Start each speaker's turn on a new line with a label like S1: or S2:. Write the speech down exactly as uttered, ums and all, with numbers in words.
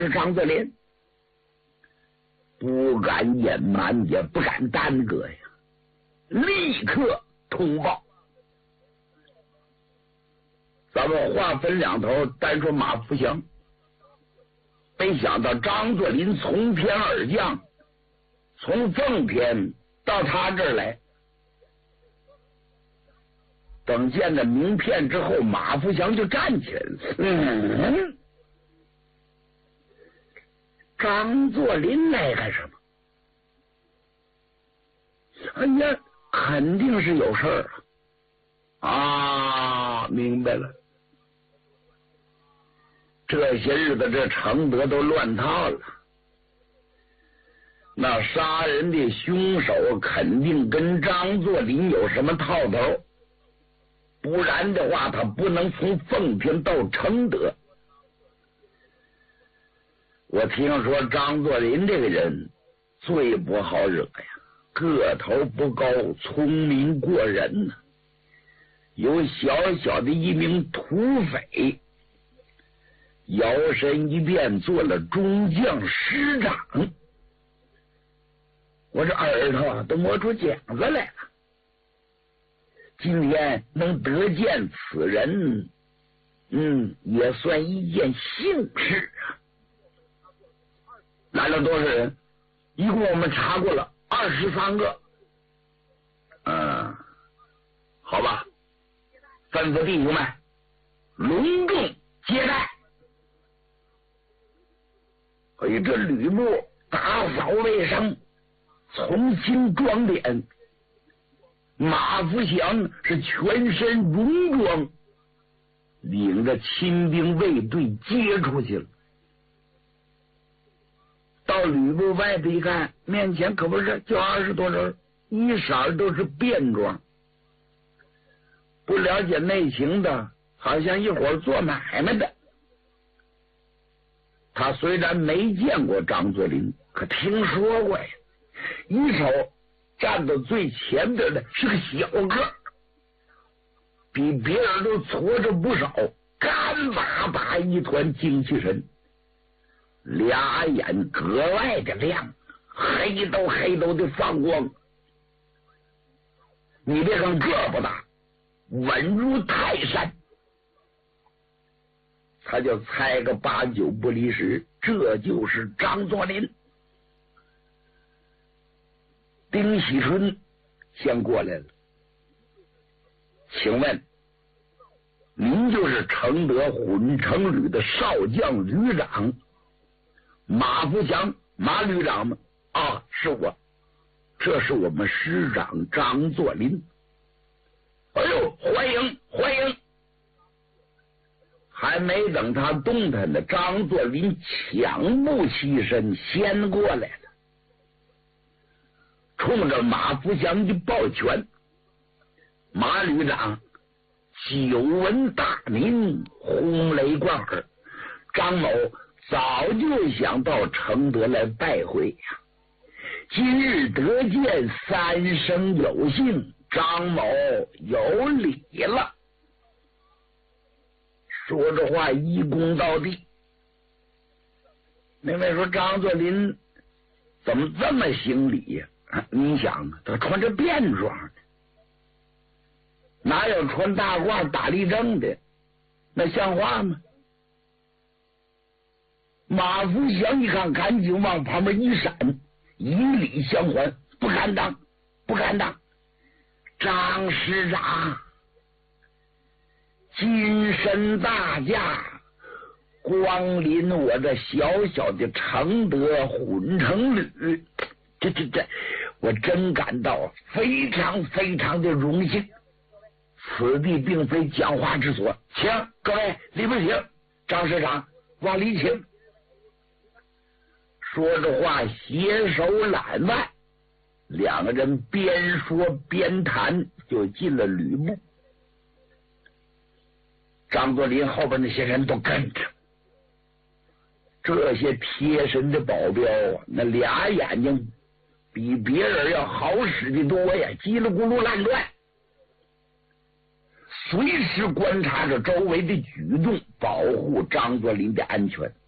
S1: 张作霖，不敢隐瞒，也不敢耽搁呀，立刻通报。咱们话分两头，单说马福祥。没想到张作霖从天而降，从奉天到他这儿来。等见了名片之后，马福祥就站起来了。嗯，张作霖来干什么？哎呀，肯定是有事儿啊！明白了，这些日子这承德都乱套了，那杀人的凶手肯定跟张作霖有什么套头，不然的话他不能从奉天到承德。我听说张作霖这个人最不好惹呀，个头不高，聪明过人呢、啊，有小小的一名土匪，摇身一变做了中将师长。我这耳朵都摸出茧子来了。今天能得见此人，嗯，也算一件幸事啊。来了多少人？一共我们查过了二十三个。嗯，好吧，吩咐弟兄们隆重接待。哎，这吕布打扫卫生，重新装点。马福祥是全身戎装，领着亲兵卫队接出去了。到吕布外头一看，面前可不是就二十多人，一色都是便装。不了解内情的，好像一伙儿做买卖的。他虽然没见过张作霖，可听说过呀。一手站到最前边的是个小个，比别人都矬着不少，干巴巴一团精气神，俩眼格外的亮，黑都黑都的放光。你别看个不大，稳如泰山。他就猜个八九不离十，这就是张作霖。丁喜春先过来了，请问您就是承德混成旅的少将旅长马福祥马旅长吗？啊，是我，这是我们师长张作霖。哎呦，欢迎欢迎！还没等他动弹呢，张作霖抢步起身，先过来了，冲着马福祥一抱拳：“马旅长，久闻大名，轰雷贯耳，张某早就想到承德来拜会呀，今日得见，三生有幸，张某有礼了。”说着话一躬到地。那位说张作霖怎么这么行礼呀、啊？你想啊，他穿着便装，哪有穿大褂打立正的？那像话吗？马福祥一看，赶紧往旁边一闪，以礼相还，不敢当，不敢当。张师长，今身大驾，光临我这小小的承德混成旅，这这这，我真感到非常非常的荣幸。此地并非讲话之所，请各位里边请。张师长往里请。说着话，携手揽腕，两个人边说边谈，就进了吕布。张作霖后边那些人都跟着，这些贴身的保镖啊，那俩眼睛比别人要好使的多呀，叽里咕噜乱转，随时观察着周围的举动，保护张作霖的安全。